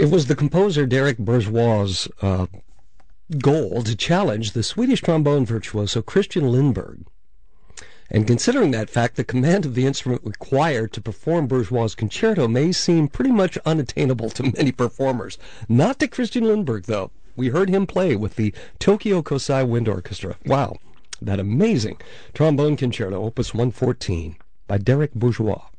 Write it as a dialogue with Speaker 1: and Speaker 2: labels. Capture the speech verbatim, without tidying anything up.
Speaker 1: It was the composer Derek Bourgeois' uh, goal to challenge the Swedish trombone virtuoso Christian Lindberg. And considering that fact, the command of the instrument required to perform Bourgeois' concerto may seem pretty much unattainable to many performers. Not to Christian Lindberg, though. We heard him play with the Tokyo Kosai Wind Orchestra. Wow, that amazing trombone concerto, Opus one fourteen, by Derek Bourgeois.